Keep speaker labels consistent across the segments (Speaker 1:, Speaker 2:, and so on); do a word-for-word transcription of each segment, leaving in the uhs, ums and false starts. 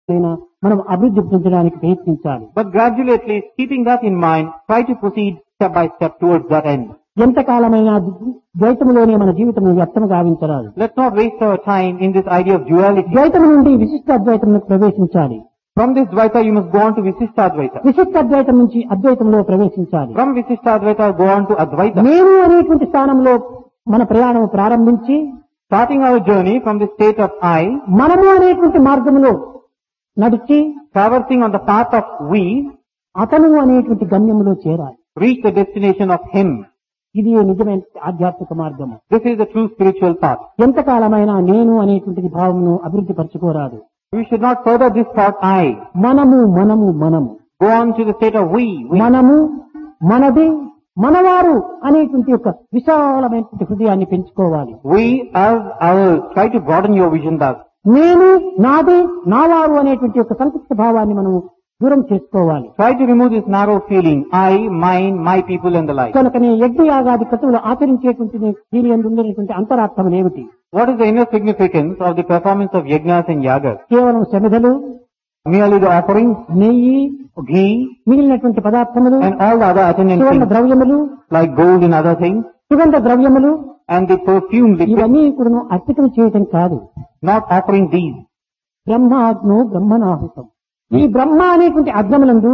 Speaker 1: అయినా మనం అభివృద్ధి పొందడానికి ప్రయత్నించాలి.
Speaker 2: But gradually, at least, keeping that in mind, try to proceed step by step towards that end.
Speaker 1: ఎంతకాలమైనా ద్వైతములోనే మన జీవితం వ్యర్థం గావించరాదు.
Speaker 2: Let's not waste our time in this idea of duality.
Speaker 1: ద్వైతం నుండి విశిష్ట అద్వైతంలోకి ప్రవేశించాలి.
Speaker 2: From this Dvaita, you must go on to Visishtadvaita.
Speaker 1: విశిష్ట అద్వైతం నుంచి అద్వైతంలో ప్రవేశించాలి.
Speaker 2: From Visishtadvaita, go on to Advaita.
Speaker 1: నేను అనేటువంటి స్థానంలో మన ప్రయాణం ప్రారంభించి
Speaker 2: Starting our journey from the state of I,
Speaker 1: మనము అనేటువంటి మార్గంలో నడిచి
Speaker 2: traversing on the path of we,
Speaker 1: అతను అనేటువంటి గమ్యంలో చేరాలి.
Speaker 2: reach the destination of him.
Speaker 1: ఇది నిజమైన ఆధ్యాత్మిక మార్గము.
Speaker 2: This is the true spiritual path.
Speaker 1: ఎంతకాలమైనా నేను అనేటువంటి భావమును అభివృద్ధి పరచుకోరాదు.
Speaker 2: We should not further this thought I.
Speaker 1: మనము మనము మనము
Speaker 2: Go on to the state of we. we.
Speaker 1: మనము మనది మనవారు అనేటువంటి ఒక విశాలమైనటువంటి హృదయాన్ని పెంచుకోవాలి.
Speaker 2: We as ours. Try to broaden your vision thus.
Speaker 1: నేను నాది నావారు అనేటువంటి ఒక సంకుచిత భావాన్ని మనము దూరం చేసుకోవాలి.
Speaker 2: Try to remove this narrow feeling, I, mine, my people and the like.
Speaker 1: కనుకనే యజ్ఞయాగాది క్రతువులు ఆచరించేటువంటి దీని యందు ఉండేటువంటి అంతరార్థం ఏమిటి?
Speaker 2: What is the inner significance of the performance of yajnas and yagas?
Speaker 1: కేవలం శమిదలు,
Speaker 2: Merely the offerings,
Speaker 1: నెయ్యి,
Speaker 2: ghee,
Speaker 1: మిగిలినటువంటి పదార్థములు,
Speaker 2: and all the other attendant
Speaker 1: Suvarna
Speaker 2: things,
Speaker 1: ద్రవ్యములు,
Speaker 2: like gold and other things,
Speaker 1: సుగంధ ద్రవ్యములు,
Speaker 2: and the perfume liquid,
Speaker 1: ఇవన్నీ కూడా అర్పితం చేయటం కాదు.
Speaker 2: not offering these.
Speaker 1: బ్రహ్మాగ్నో బ్రహ్మనాహుతం. ఈ బ్రహ్మ అనేటువంటి అగ్నములందు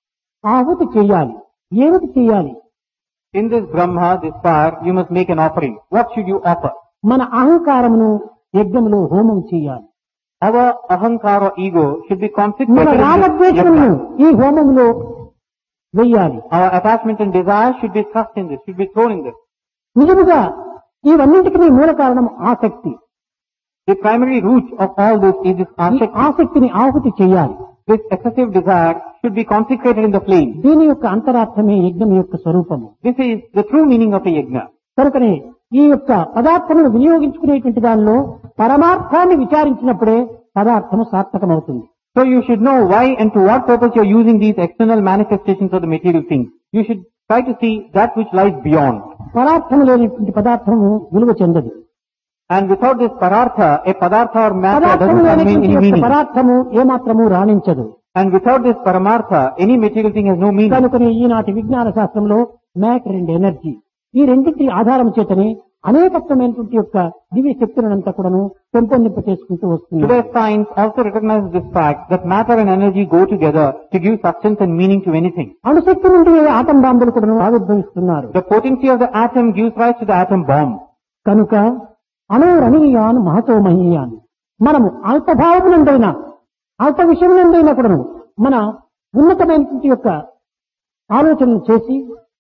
Speaker 1: ఆహుతి చేయాలి. ఏమిటి చేయాలి?
Speaker 2: In this Brahma, this fire, you must make an offering. What should you offer?
Speaker 1: మన అహంకారమును యజ్ఞములో హోమం చేయాలి.
Speaker 2: Our ahankara ego should be
Speaker 1: మన
Speaker 2: consecrated in this
Speaker 1: రాగద్వేషములను
Speaker 2: yajna.
Speaker 1: ఈ హోమములో వెయ్యాలి.
Speaker 2: Our attachment and desire should be thrust in this, should be thrown in this.
Speaker 1: నిజముగా ఇవన్నింటికి మూల కారణం ఆసక్తి.
Speaker 2: The primary root of all this is this
Speaker 1: ఈ
Speaker 2: ashakti.
Speaker 1: ఆసక్తిని ఆహుతి చేయాలి.
Speaker 2: This excessive desire should be consecrated in the flame.
Speaker 1: దీని యొక్క అంతరార్థమే యజ్ఞం యొక్క స్వరూపము.
Speaker 2: This is the true meaning of a yajna.
Speaker 1: కనుకనే ఈ యొక్క పదార్థమును వినియోగించుకునేటువంటి దానిలో పరమార్థాన్ని విచారించినప్పుడే పదార్థము సార్థకమవుతుంది.
Speaker 2: So you should know why and to what purpose you are using these external manifestations of the material things. You should try to see that which lies beyond.
Speaker 1: పదార్థము లేనటువంటి పదార్థము విలువ చెందదు.
Speaker 2: And without this parartha, a padartha or matter
Speaker 1: పదార్థము
Speaker 2: doesn't have
Speaker 1: లేనటువంటి
Speaker 2: any
Speaker 1: యొక్క
Speaker 2: meaning.
Speaker 1: పదార్థము ఏమాత్రము రాణించదు.
Speaker 2: And without this paramartha, any material thing has no meaning.
Speaker 1: కనుకనే ఈనాటి విజ్ఞాన శాస్త్రంలో మ్యాటర్ అండ్ ఎనర్జీ ఈ రెండింటి ఆధారం చేతనే అనేకత్వమైనటువంటి యొక్క దివ్య శక్తులంతా కూడాను పెంపొందింప చేసుకుంటూ వస్తుంది.
Speaker 2: Today's science also recognizes this fact that matter and energy go together to give substance and meaning to anything.
Speaker 1: అణుశక్తి నుండి ఆటం బాంబులు కూడాను ఆవిర్భవిస్తున్నారు.
Speaker 2: The potency of the atom gives rise to the atom bomb.
Speaker 1: కనుక అణురణీయాన్ మహతో మహీయాన్ మనము అల్పభావమునందైనా అల్ప విషయమునందైనా కూడాను మన ఉన్నతమైనటువంటి యొక్క ఆలోచనలు చేసి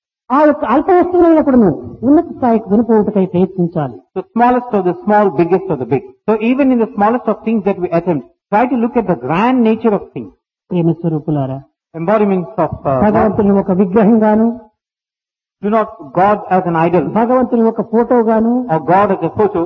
Speaker 1: ఆ యొక్క అల్ప వస్తువులైన కూడాను ఉన్నత స్థాయికి వినిపోవటకై ప్రయత్నించాలి.
Speaker 2: The smallest of the small, biggest of the big. So even in the smallest of things that we attempt, try to look at the grand nature of things.
Speaker 1: ప్రేమ స్వరూపులారా,
Speaker 2: Embodiments of uh, God.
Speaker 1: భగవంతుని ఒక విగ్రహంగాను,
Speaker 2: Do not God as an idol
Speaker 1: భగవంతుని ఒక ఫోటోగాను
Speaker 2: or God as a photo.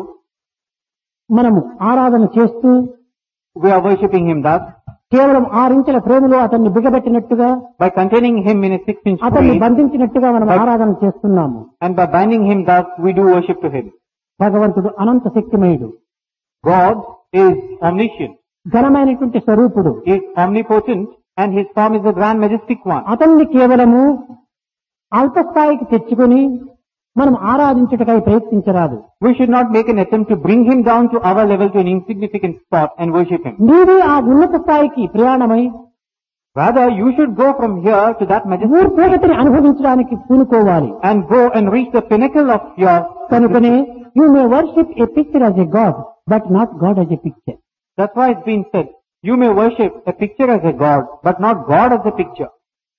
Speaker 1: మనము ఆరాధన చేస్తూ
Speaker 2: We are worshipping Him thus
Speaker 1: కేవలం ఆరించెల ప్రేమలో అతన్ని బిగబెట్టినట్టుగా,
Speaker 2: by containing Him in a six-inch
Speaker 1: అతన్ని
Speaker 2: frame,
Speaker 1: బంధించినట్టుగా మనం ఆరాధన చేస్తున్నాము.
Speaker 2: and by binding Him thus we do worship to Him.
Speaker 1: భగవంతుడు అనంత శక్తిమయుడు,
Speaker 2: God is omniscient,
Speaker 1: ఘనమైనటువంటి స్వరూపుడు.
Speaker 2: is omnipotent, and His form is the grand majestic one.
Speaker 1: అతన్ని కేవలము అల్పస్థాయికి తెచ్చుకొని మనం ఆరాధించుటకై ప్రయత్నించరాదు.
Speaker 2: We should not make an attempt to bring Him down to our level to an insignificant spot and worship Him.
Speaker 1: నీవే ఆ ఉన్నత స్థాయికి ప్రయాణమై
Speaker 2: Rather, you should go from here to that majestic
Speaker 1: ఊర్ధ్వగతిని అనుభవించడానికి పూనుకోవాలి.
Speaker 2: and go and reach the pinnacle of your.
Speaker 1: కనుకనే you may worship A picture as a God but not God as a picture.
Speaker 2: That's why it's been said, you may worship a picture as a God, but not God as a picture.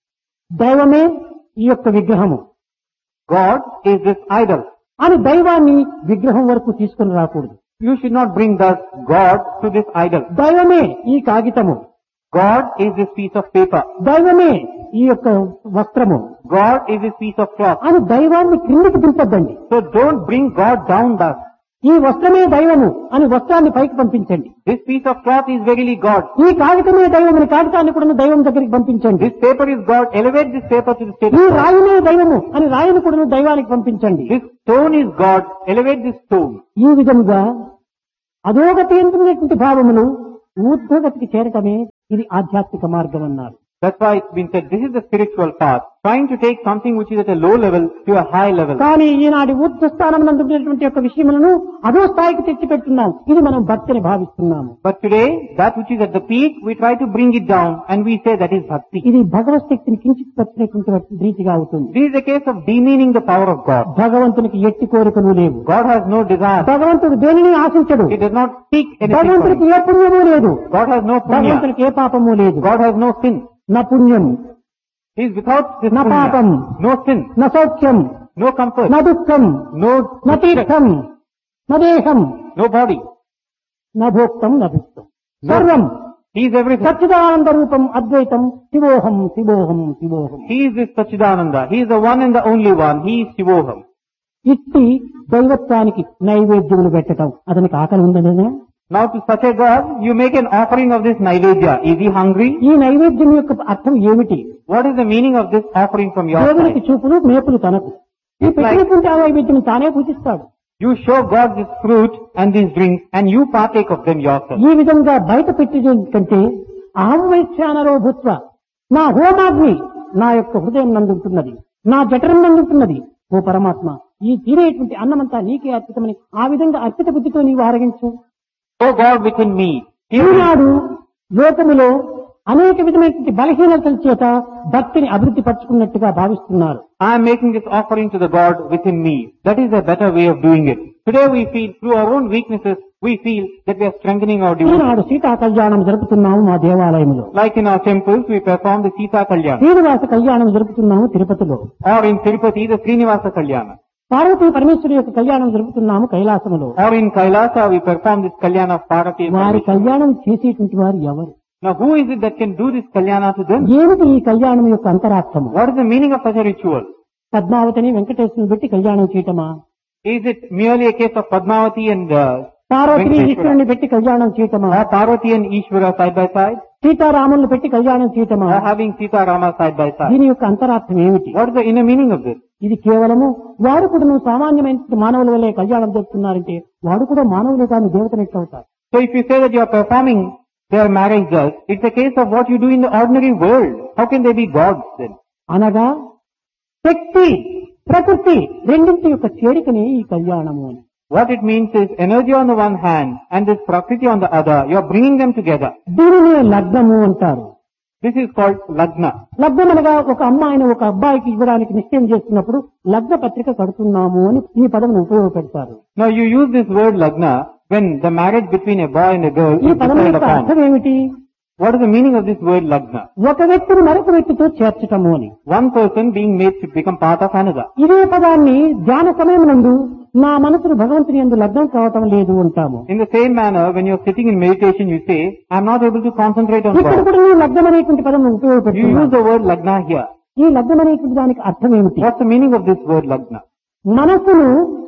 Speaker 1: దైవమే ఈ యొక్క విగ్రహము
Speaker 2: God is this idol.
Speaker 1: అని దైవాన్ని విగ్రహం వరకు తీసుకుని రాకూడదు.
Speaker 2: You should not bring thus God to this idol.
Speaker 1: దైవమే ఈ కాగితము,
Speaker 2: God is this piece of paper.
Speaker 1: దైవమే ఈ యొక్క వస్త్రము
Speaker 2: God is this piece of cloth.
Speaker 1: అని దైవాన్ని క్రిందికి దింపద్దండి.
Speaker 2: So don't bring God down thus.
Speaker 1: ఈ వస్త్రమే దైవము అని వస్త్రాన్ని పైకి పంపించండి.
Speaker 2: This piece of cloth is verily God.
Speaker 1: ఈ కాగితమే దైవం అని కాగితాన్ని కూడా దైవం దగ్గరికి పంపించండి.
Speaker 2: This paper is God. Elevate this paper to the state
Speaker 1: ఈ
Speaker 2: of God.
Speaker 1: రాయినే దైవము అని రాయిని కూడా దైవానికి పంపించండి.
Speaker 2: This stone is God. Elevate this stone.
Speaker 1: ఈ విధంగా అధోగతి ఎందుకున్నటువంటి భావములు ఊర్ధ్వగతికి చేరటమే ఇది ఆధ్యాత్మిక మార్గం అన్నారు.
Speaker 2: That's why it's been said, this is the spiritual path. Trying to take something which is at a low level to a high level.
Speaker 1: కానీ ఈనాటి ఊర్ధ్వ స్థానం నందుకున్నటువంటి యొక్క విషయములను అదో స్థాయికి తెచ్చి పెట్టున్నాం. ఇది మనం భక్తిని భావిస్తున్నాము.
Speaker 2: But today, that which is at the peak, we try to bring it down and we say that is bhakti.
Speaker 1: ఇది భగవత్ శక్తిని కించిత్ పచ్చినటువంటి రీతిగా అవుతుంది.
Speaker 2: This is a case of demeaning the power of God.
Speaker 1: భగవంతునికి ఎట్టి కోరికలు లేవు.
Speaker 2: God has no desire.
Speaker 1: భగవంతుడు దేనిని ఆశించడు.
Speaker 2: He does not seek anything from
Speaker 1: భగవంతుడికి
Speaker 2: it.
Speaker 1: ఏ పుణ్యము లేదు.
Speaker 2: God has no punya.
Speaker 1: భగవంతుడికి ఏ పాపము లేదు.
Speaker 2: God has no sin.
Speaker 1: నా పుణ్యం,
Speaker 2: He is without this
Speaker 1: నా పాపం,
Speaker 2: punya. No sin.
Speaker 1: నా సౌఖ్యం,
Speaker 2: No comfort.
Speaker 1: నా దుఃఖం,
Speaker 2: No
Speaker 1: నా తీర్థం, నా దేహం,
Speaker 2: No body.
Speaker 1: నా భోక్తం, నా భుక్తం.
Speaker 2: No.
Speaker 1: సర్వం
Speaker 2: He is everything.
Speaker 1: సచ్చిదానంద రూపం అద్వైతం శివోహం శివోహం శివోహం.
Speaker 2: He is this Sachidananda. He is the one and the only one. He is Shivoham.
Speaker 1: ఇట్టి దైవత్వానికి నైవేద్యములు పెట్టడం అతనికి ఆకలి ఉండదేనా?
Speaker 2: Now to such a God, you make an offering of this Naivedya. Is he hungry?
Speaker 1: ఈ నైవేద్యం యొక్క అర్థం ఏమిటి?
Speaker 2: What is the meaning of this offering from your
Speaker 1: దేవునికి
Speaker 2: side?
Speaker 1: చూపులు మేపులు తనకు. ఈ పెట్టినటువంటి ఆ నైవేద్యం తానే పూజిస్తాడు.
Speaker 2: You show God this fruit and these drinks and you partake of them yourself.
Speaker 1: ఈ విధంగా బయట పెట్టడం కంటే అహం వైశ్యానరో భూత్వ, నా హోమాగ్ని నా యొక్క హృదయం నందుంటున్నది, నా జఠరం నందుంటున్నది. ఓ పరమాత్మ, ఈ తినేటువంటి అన్నమంతా నీకే అర్పితమని ఆ విధంగా అర్పిత బుద్ధితో నీవు ఆరగించు.
Speaker 2: O God within me.
Speaker 1: ఈనాడు లోకములో అనేక విధమైనటువంటి బలహీనతల చేత భక్తిని అభివృద్ధి పరుచుకున్నట్టుగా భావిస్తున్నారు.
Speaker 2: I am making this offering to the God within me. That is a better way of doing it. Today we feel, through our own weaknesses, we feel that we are strengthening our devotion.
Speaker 1: ఈనాడు సీతా కళ్యాణం జరుపుతున్నాము మా దేవాలయంలో.
Speaker 2: Like in our temples, we perform the Sita Kalyana.
Speaker 1: Srinivasa Kalyanam జరుపుతున్నాము తిరుపతిలో.
Speaker 2: Or in Tirupati, the Srinivasa Kalyana.
Speaker 1: Parvati Parameshwari యొక్క కళ్యాణం జరుపుతున్నాము కైలాసములో.
Speaker 2: Or in Kailasa, we perform this Kalyana of Parvati and
Speaker 1: వారి
Speaker 2: Parmeshwari.
Speaker 1: కళ్యాణం చేసేటువంటి వారు ఎవరు?
Speaker 2: Now who is it that can do this Kalyana to them?
Speaker 1: ఏమిటి ఈ కళ్యాణం యొక్క అంతరార్థము?
Speaker 2: What is the meaning of such a ritual?
Speaker 1: పద్మావతిని వెంకటేశ్వరుని పెట్టి కళ్యాణం చేయటమా?
Speaker 2: Is it merely a case of Padmavati and uh,
Speaker 1: పార్వతిని
Speaker 2: Venkateshwara?
Speaker 1: ఈశ్వరుని పెట్టి కళ్యాణం చేయటమా?
Speaker 2: Or Parvati and Ishvara side by side?
Speaker 1: సీతారాములను పెట్టి కళ్యాణం చేయటమా?
Speaker 2: Or having Sita Rama side by side?
Speaker 1: దీని యొక్క అంతరార్థం ఏమిటి?
Speaker 2: What is the inner meaning of this?
Speaker 1: ఇది కేవలము వారు కూడా నువ్వు సామాన్యమైన మానవుల వల్లే కళ్యాణం జరుపుతున్నారంటే వాడు కూడా మానవులే కానీ దేవతలు ఎట్లవుతారు?
Speaker 2: So if you say that you are performing their marriages, it's a case of what you do in the ordinary world. How can they be gods then?
Speaker 1: అనగా శక్తి ప్రకృతి రెండింటి యొక్క చేరికనే ఈ కళ్యాణము అని.
Speaker 2: What it means is energy on the one hand and this prakriti on the other. You are bringing them together.
Speaker 1: దీనినే లగ్నము అంటారు.
Speaker 2: This is called lagna.
Speaker 1: లగ్నం అనగా ఒక అమ్మాయిని ఒక అబ్బాయికి ఇవ్వడానికి నిశ్చయం చేస్తున్నప్పుడు లగ్న పత్రిక కడుతున్నాము అని ఈ పదం ఉపయోగపెడతారు.
Speaker 2: Now you use this word lagna when the marriage between a boy and a girl
Speaker 1: ఈ
Speaker 2: is
Speaker 1: పదం
Speaker 2: decided
Speaker 1: యొక్క
Speaker 2: upon.
Speaker 1: అర్థం ఏమిటి?
Speaker 2: What is the meaning of this word lagna?
Speaker 1: ఒక వ్యక్తిని మరొక వ్యక్తితో చేర్చటము అని.
Speaker 2: One person being made to become part of another.
Speaker 1: ఇదే పదాన్ని ధ్యాన సమయం నందు నా మనసును భగవంతుని యందు లగ్నం కావటం లేదు అంటాము.
Speaker 2: In the same manner, when you are sitting in meditation, you say, I am not able to concentrate on
Speaker 1: ఇక్కడ
Speaker 2: God.
Speaker 1: కూడా నువ్వు లగ్నం అనేటువంటి పదం
Speaker 2: You
Speaker 1: ఉపయోగపెడుతున్నావు.
Speaker 2: use the word lagna here.
Speaker 1: ఈ లగ్నం అనేటువంటి దానికి అర్థం ఏమిటి?
Speaker 2: What's the meaning of this word lagna?
Speaker 1: మనసును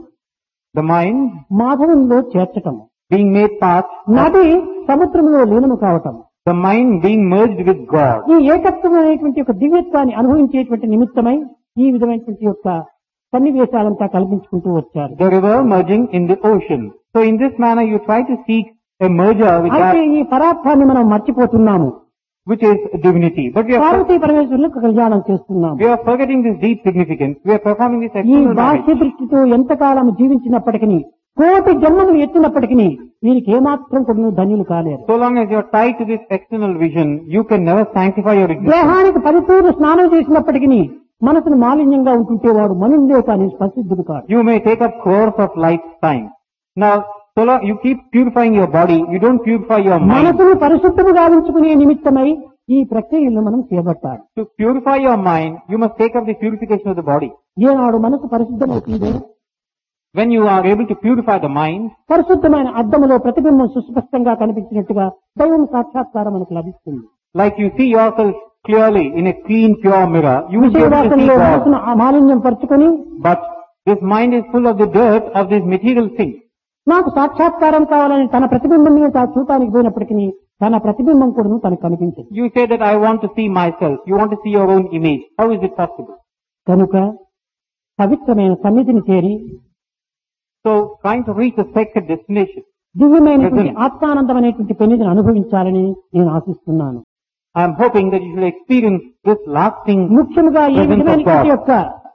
Speaker 2: The mind
Speaker 1: మాధవంలో చేర్చటం,
Speaker 2: being made part,
Speaker 1: నది సముద్రంలో లీనము కావటం,
Speaker 2: the mind being merged with God.
Speaker 1: ఈ ఏకత్వం అనేటువంటి యొక్క దివ్యత్వాన్ని అనుభవించేటువంటి నిమిత్తమై ఈ విధమైనటువంటి యొక్క సన్నివేశాలంతా కల్పించుకుంటూ వచ్చారు.
Speaker 2: The river merging in the ocean. So in this manner you try to seek a merger with
Speaker 1: అయితే
Speaker 2: that
Speaker 1: ఈ పరార్థాన్ని మనం మర్చిపోతున్నాము.
Speaker 2: which is divinity. But we are,
Speaker 1: Parvati పరమేశ్వరులకు కళ్యాణం చేస్తున్నాము.
Speaker 2: we are forgetting this deep significance. We are performing this
Speaker 1: ఈ
Speaker 2: external
Speaker 1: బాహ్య
Speaker 2: marriage.
Speaker 1: దృష్టితో ఎంతకాలం జీవించినప్పటికీ కోటి జన్మములు ఎత్తినప్పటికీ వీరికి ఏమాత్రం కూడా ధన్యులు కాలేరు.
Speaker 2: So long as you are tied to this external vision, you can never sanctify your existence.
Speaker 1: దేహానికి పరిపూర్ణ స్నానం చేసినప్పటికీ మనసును మాలిన్యంగా ఉంటుంటే వాడు మనుండే కానీ ప్రసిద్ధుడు కాదు.
Speaker 2: You may take up course of lifetime. Now, so long you keep purifying your body, you don't purify your mind.
Speaker 1: మనసును పరిశుద్ధము గావించుకునే నిమిత్తమై ఈ ప్రక్రియలను మనం చేపట్టాలి.
Speaker 2: To purify your mind, you must take up the purification of the body.
Speaker 1: ఏనాడు మనసు పరిశుద్ధమవుతుందో
Speaker 2: When you are able to purify the mind,
Speaker 1: పరిశుద్ధమైన అద్దములో ప్రతిబింబం సుస్పష్టంగా కనిపించినట్టుగా దైవం సాక్షాత్కారం మనకు లభిస్తుంది.
Speaker 2: like you see yourself clearly in a clean, pure mirror, you will be able to see
Speaker 1: విషయవాసనలో
Speaker 2: God.
Speaker 1: మనసును ఆ మాలిన్యం పరుచుకొని
Speaker 2: But this mind is full of the dirt of these material things.
Speaker 1: నాకు సాక్షాత్కారం కావాలని తన ప్రతిబింబం మీద తా- చూడటానికి పోయినప్పటికీ తన ప్రతిబింబం కూడా తనకు కనిపించదు.
Speaker 2: You say that I want to see myself. You want to see your own image. How is it possible?
Speaker 1: కనుక పవిత్రమైన సన్నిధిని చేరి
Speaker 2: So trying to reach a sacred destination.
Speaker 1: దివ్యమైనటువంటి ఆత్మానందం అనేటువంటి పెన్నిధిని అనుభవించాలని నేను ఆశిస్తున్నాను.
Speaker 2: I am hoping that you should experience this lasting
Speaker 1: ముఖ్యంగా ఈ
Speaker 2: presence of
Speaker 1: విధమైనటువంటి
Speaker 2: God.
Speaker 1: యొక్క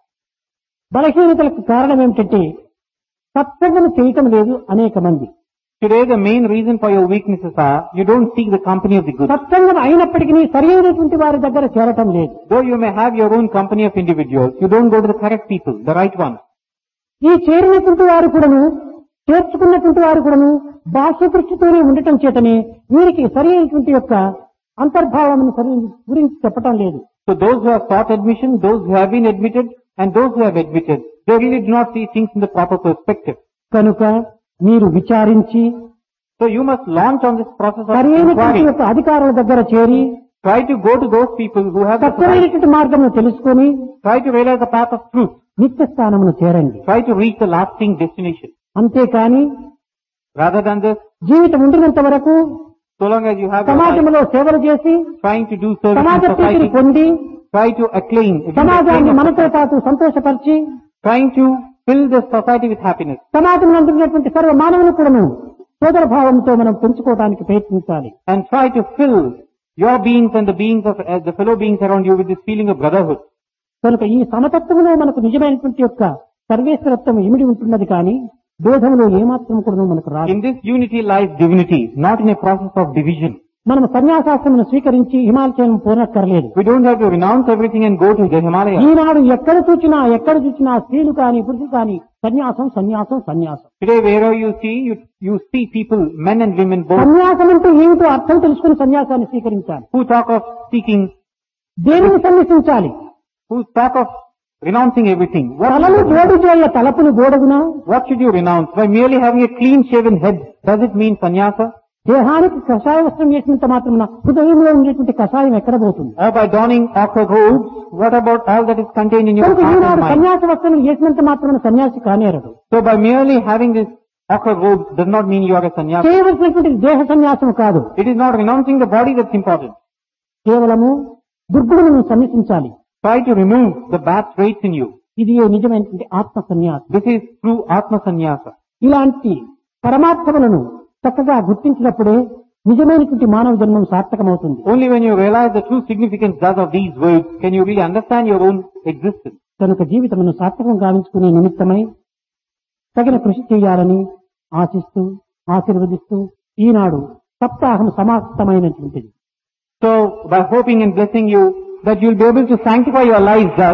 Speaker 1: బలహీనతలకు కారణం ఏమిటంటే సత్సంగం చేయటం లేదు అనేక మంది.
Speaker 2: Today the main reason for your weaknesses are you don't seek the company of the good.
Speaker 1: సత్సంగం అయినప్పటికీ సరైనటువంటి వారి దగ్గర చేరటం లేదు.
Speaker 2: Though you may have your own company of individuals, you don't go to the correct people, the right ones.
Speaker 1: ఈ చేరినటువంటి వారు కూడాను చేర్చుకున్నటువంటి వారు కూడాను బాహ్య దృష్టితోనే ఉండటం చేతనే వీరికి సరైనటువంటి యొక్క అంతర్భావం గురించి చెప్పటం లేదు.
Speaker 2: So those who have sought admission, those who have been admitted, and those who have admitted, they really do not see things in the proper perspective.
Speaker 1: కనుక మీరు విచారించి
Speaker 2: So you must launch on this process of
Speaker 1: సరైనటువంటి
Speaker 2: inquiry.
Speaker 1: యొక్క అధికారుల దగ్గర చేరి
Speaker 2: Try to go to those people who have the right.
Speaker 1: సత్యమైనటువంటి మార్గమును తెలుసుకొని
Speaker 2: Try to realize the path of truth.
Speaker 1: నిత్య స్థానమును చేరండి.
Speaker 2: Try to reach the lasting destination.
Speaker 1: అంతేకాని
Speaker 2: Rather than this,
Speaker 1: జీవితం ఉండినంత వరకు
Speaker 2: so long as you have your life,
Speaker 1: సమాజంలో సేవలు చేసి
Speaker 2: trying to do service
Speaker 1: సమాజ
Speaker 2: in
Speaker 1: ప్రీతిని
Speaker 2: society,
Speaker 1: పొంది
Speaker 2: try to acclaim, acclaim
Speaker 1: సమాజాన్ని
Speaker 2: of
Speaker 1: మనతో
Speaker 2: society,
Speaker 1: పాటు సంతోషపరిచి
Speaker 2: trying to fill the society with happiness,
Speaker 1: సమాజంలో ఉంటున్నటువంటి సర్వ మానవులు కూడాను సోదర భావంతో మనం పెంచుకోవడానికి ప్రయత్నించాలి.
Speaker 2: and try to fill your beings and the beings of uh, the fellow beings around you with this feeling of brotherhood.
Speaker 1: కనుక ఈ సమతత్వంలో మనకు నిజమైనటువంటి యొక్క సర్వేశ్వరత్వం ఇమిడి ఉంటున్నది కానీ భేదంలో ఏమాత్రం కూడా మనకు రాదు.
Speaker 2: In this unity lies divinity, not in a process of division.
Speaker 1: మనం సన్యాసాశ్రమను స్వీకరించి Himalayam పోనక్కర్లేదు.
Speaker 2: We don't have to renounce everything and go to the Himalayas.
Speaker 1: ఈనాడు ఎక్కడ చూచినా ఎక్కడ చూచినా స్త్రీలు కాని పురుషులు కాని సన్యాసం సన్యాసం సన్యాసం.
Speaker 2: Today wherever you see, you, you see people, men and women both,
Speaker 1: సన్యాసం అంటే ఏమిటో అర్థం తెలుసుకుని సన్యాసాన్ని స్వీకరించాలి.
Speaker 2: who talk of seeking,
Speaker 1: దేనిని సన్యసించాలి?
Speaker 2: who talk of renouncing everything. What,
Speaker 1: తలను జోడు చేయ తలపును గోడగునా?
Speaker 2: what should you renounce? By merely having a clean shaven head, does it mean sannyasa?
Speaker 1: దేహానికి కషాయ వస్త్రం వేసినంత మాత్రం హృదయంలో ఉండేటువంటి కషాయం ఎక్కడ పోతుంది?
Speaker 2: Or by donning ochre robes, what about all that is contained in your
Speaker 1: కనుక
Speaker 2: heart and
Speaker 1: ఈనాడు
Speaker 2: mind?
Speaker 1: సన్యాస వస్త్రం వేసినంత మాత్రం సన్యాసి కానేరడు.
Speaker 2: So by merely having this ochre robes does not mean you are a sannyasa.
Speaker 1: చేయవలసినటువంటి దేహ సన్యాసం కాదు,
Speaker 2: It is not renouncing the body that's important.
Speaker 1: కేవలము దుర్గుణమును సన్యసించాలి.
Speaker 2: Try to remove the bad traits in you.
Speaker 1: ఇది నిజమైనటువంటి ఆత్మ సన్యాసం.
Speaker 2: This is true Atma Sannyasa.
Speaker 1: ఇలాంటి పరమాత్మలను చక్కగా గుర్తించినప్పుడే నిజమైనటువంటి మానవ జన్మం సార్థకమవుతుంది.
Speaker 2: Only when you realize the true significance thus of these words can you really understand your own existence.
Speaker 1: కనుక జీవితమును సార్థకం గావించుకునే నిమిత్తమై తగిన కృషి చేయాలని ఆశిస్తూ ఆశీర్వదిస్తూ ఈనాడు సప్తాహం సమాప్తమైనటువంటిది.
Speaker 2: So by hoping and blessing you that you will be able to sanctify your lives thus,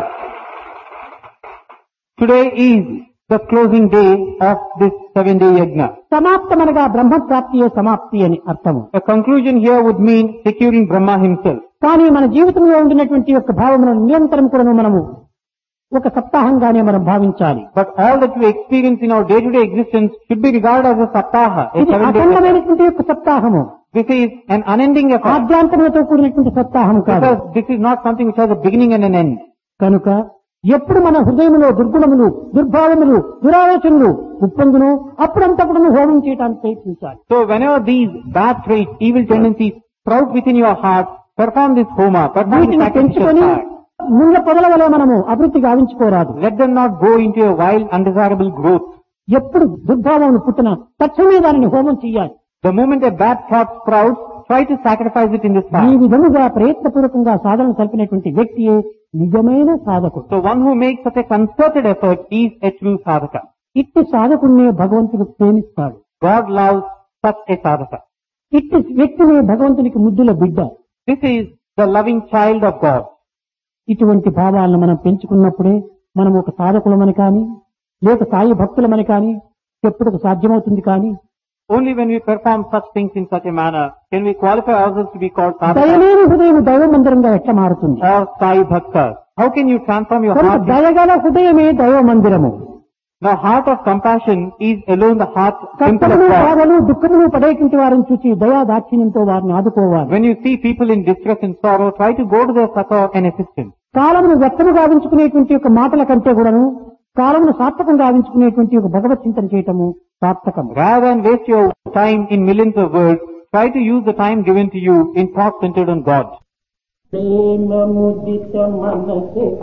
Speaker 2: today is the closing day of this seven day yajna.
Speaker 1: సమాప్తమనగా బ్రహ్మ ప్రాప్తియే సమాప్తి అని అర్థము.
Speaker 2: A conclusion here would mean securing Brahma himself.
Speaker 1: కానీ మన జీవితంలో ఉండినటువంటి యొక్క భావములను నిరంతరం కూడా మనము ఒక సప్తాహంగానే మనం భావించాలి.
Speaker 2: But all that we experience in our day to day existence should be regarded as a saptaha, a
Speaker 1: ఇది
Speaker 2: seven day yajna.
Speaker 1: అఖండమైనటువంటి యొక్క సప్తాహము,
Speaker 2: This is an unending effort.
Speaker 1: ఆద్యాంతములతో కూడినటువంటి సప్తాహం కాదు.
Speaker 2: Because this is not something which has a beginning and an end.
Speaker 1: కనుక ఎప్పుడు మన హృదయములో దుర్గుణములు దుర్భావములు దురాలోచనలు ఉప్పొందును అప్పుడంతా కూడా హోమం చేయడానికి ప్రయత్నించాలి.
Speaker 2: So whenever these bad traits, evil tendencies sprout within your heart, perform this homa, perform this
Speaker 1: వీటిని
Speaker 2: sacrificial
Speaker 1: పెంచుకొని
Speaker 2: fire.
Speaker 1: ముండ్ల పొదల వల్ల మనము అభివృద్ధి గావించుకోరాదు.
Speaker 2: Let them not go into a wild, undesirable growth.
Speaker 1: ఎప్పుడు దుర్భావములు పుట్టిన తక్షణమే దానిని హోమం చేయాలి.
Speaker 2: The moment a bad thought sprouts, try to sacrifice it in this
Speaker 1: ఈ
Speaker 2: fire.
Speaker 1: విధముగా ప్రయత్నపూర్వకంగా సాధన సల్పినటువంటి వ్యక్తియే నిజమైన సాధకుడు.
Speaker 2: So one who makes such a concerted effort is a true sadhaka.
Speaker 1: ఇట్టి సాధకుడినే భగవంతుడు ప్రేమిస్తాడు.
Speaker 2: God loves such a sadhaka.
Speaker 1: ఇట్టి వ్యక్తినే భగవంతునికి ముద్దుల బిడ్డ.
Speaker 2: This is the loving child of God.
Speaker 1: ఇటువంటి భావాలను మనం పెంచుకున్నప్పుడే మనం ఒక సాధకులమని కానీ లేక సాయి భక్తులమని కానీ చెప్పుటకు సాధ్యమవుతుంది. కానీ
Speaker 2: Only when we perform such things in such a manner can we qualify ourselves to be called sadhaka
Speaker 1: దయలేని హృదయం దైవమందిరంగా ఎట్లా మారుతుంది?
Speaker 2: or sai bhaktas. How can you transform your
Speaker 1: కనుక
Speaker 2: heart?
Speaker 1: దయగల హృదయమే దైవ మందిరము.
Speaker 2: Now heart of compassion is alone the heart temple of
Speaker 1: కష్టములు
Speaker 2: God.
Speaker 1: బాధలు దుఃఖములు పడేటువంటి వారిని చూసి దయా దాక్షిణ్యంతో వారిని ఆదుకోవాలి.
Speaker 2: When you see people in distress and sorrow, try to go to their succor and assist them.
Speaker 1: కాలమును వ్యక్తము గావించుకునేటువంటి యొక్క మాటల కంటే కూడాను కాలమును సార్థకం గావించుకునేటువంటి ఒక భగవత్ చింతన చేయటము సార్థకము.
Speaker 2: Rather than waste your time in millions of words, try to use the time given to you in thought centered on God.